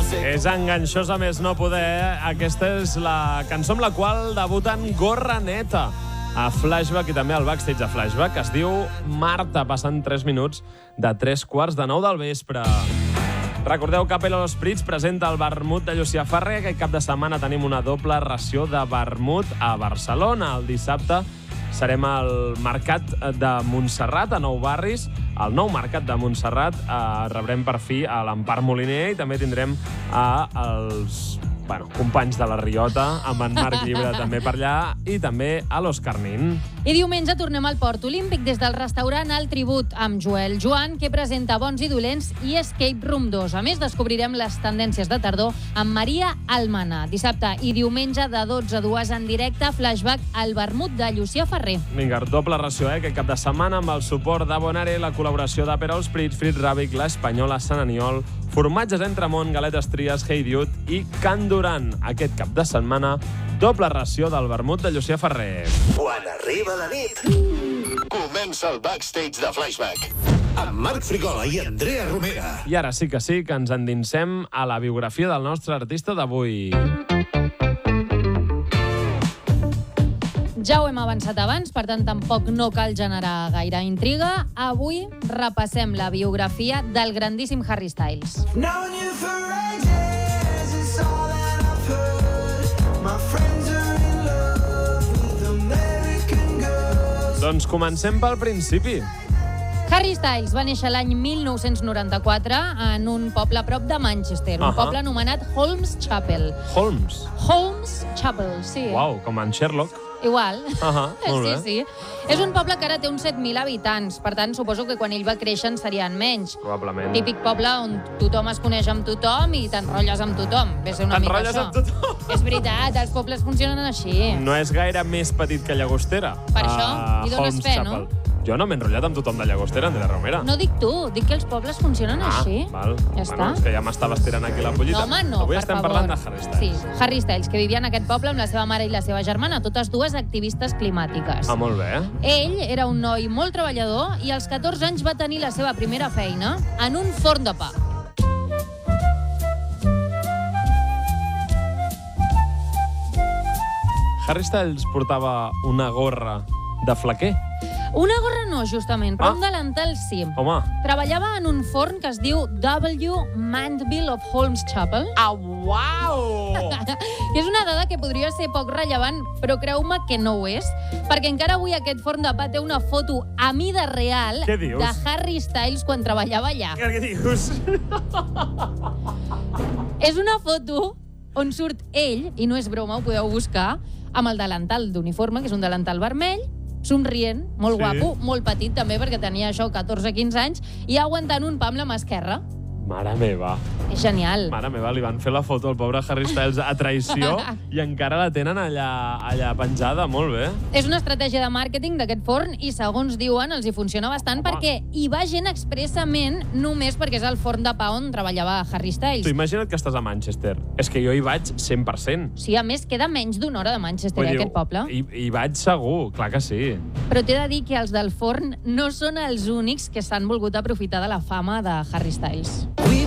És enganxosa més no poder. Aquesta és la cançó amb la qual debuten Gorra Neta a Flashback i també al backstage de Flashback. Es diu Marta, passant 3 minuts de 3:15 del vespre. Recordeu que Apel·lo Los Prits presenta el vermut de Llucià Ferrer. Aquest cap de setmana tenim una doble ració de vermut a Barcelona. El dissabte serem al Mercat de Montserrat, a Nou Barris. Al nou Mercat de Montserrat rebrem per fi a l'Empar Moliner i també tindrem els companys de la Riota, amb en Marc Llibre també per allà, i també a l'Òscar Nin. I diumenge tornem al Port Olímpic des del restaurant El Tribut amb Joel Joan, que presenta Bons i Dolents i Escape Room 2. A més, descobrirem les tendències de tardor amb Maria Almana. Dissabte i diumenge de 12 a 2 en directe, Flashback al vermut de Llucià Ferrer. Vinga, doble ració, aquest cap de setmana amb el suport d'Abonare, la col·laboració d'Apel·lo Los Prits, Frit Ràbic, l'Espanyola, Sant Aniol, Formatges Entremont, Galetes Tries, Hey Dude i Can Duran. Aquest cap de setmana, doble ració del vermut de Llucià Ferrer. Quan arriba la nit, comença el backstage de Flashback amb Marc Frigola i Andrea Romera. I ara sí que ens endinsem a la biografia del nostre artista d'avui. Ja ho hem avançat abans, per tant, tampoc no cal generar gaire intriga. Avui repassem la biografia del grandíssim Harry Styles. Doncs comencem pel principi. Harry Styles va néixer l'any 1994 en un poble a prop de Manchester, un poble anomenat Holmes Chapel. Holmes Chapel, sí. Uau, com en Sherlock. Igual. Molt bé. Sí. És un poble que ara té uns 7.000 habitants, per tant, suposo que quan ell va créixer en serien menys. Probablement. Típic poble on tothom es coneix amb tothom i t'enrotlles amb tothom. Ve ser una mica això. Amb tothom? És veritat, els pobles funcionen així. No és gaire més petit que Llagostera. Per això, hi dones fe, no? Jo no m'he enrotllat amb tothom de Llagostera, Andrea Romera. No dic tu, dic que els pobles funcionen així. Val. Ja està. És que ja m'estaves tirant aquí la pollita. No, home, no, Avui per estem favor. parlant de Harry Styles. Sí, Harry Styles, que vivia en aquest poble amb la seva mare i la seva germana, totes dues activistes climàtiques. Molt bé. Ell era un noi molt treballador i als 14 anys va tenir la seva primera feina en un forn de pa. Harry Styles portava una gorra de flequer. Una gorra no, justament, però un delantal sí. Home. Treballava en un forn que es diu W. Mandeville of Holmes Chapel. Uau! És una dada que podria ser poc rellevant, però creu-me que no ho és, perquè encara avui aquest forn de pa té una foto a mida real de Harry Styles quan treballava allà. Què dius? És una foto on surt ell, i no és broma, ho podeu buscar, amb el delantal d'uniforme, que és un delantal vermell, somrient, molt guapo, molt petit també, perquè tenia això 14-15 anys, i aguantant un pa amb la mà esquerra. Mare meva. És genial. Mare meva, li van fer la foto al pobre Harry Styles a traïció i encara la tenen allà penjada, molt bé. És una estratègia de màrqueting d'aquest forn i, segons diuen, els hi funciona bastant perquè hi va gent expressament només perquè és el forn de pa on treballava Harry Styles. Tu imagina't que estàs a Manchester. És que jo hi vaig 100%. Sí, a més, queda menys d'una hora de Manchester, aquest poble. Hi vaig segur, clar que sí. Però t'he de dir que els del forn no són els únics que s'han volgut aprofitar de la fama de Harry Styles.